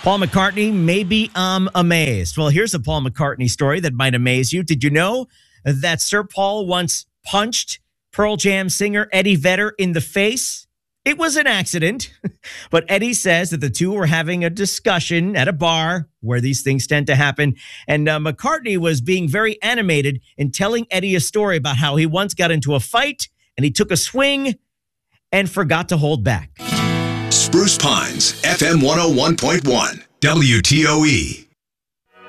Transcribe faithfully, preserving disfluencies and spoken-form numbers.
Paul McCartney, maybe I'm amazed. Well, here's a Paul McCartney story that might amaze you. Did you know that Sir Paul once punched Pearl Jam singer Eddie Vedder in the face? It was an accident, but Eddie says that the two were having a discussion at a bar where these things tend to happen. And uh, McCartney was being very animated in telling Eddie a story about how he once got into a fight and he took a swing and forgot to hold back. Spruce Pines, F M one oh one point one, W T O E.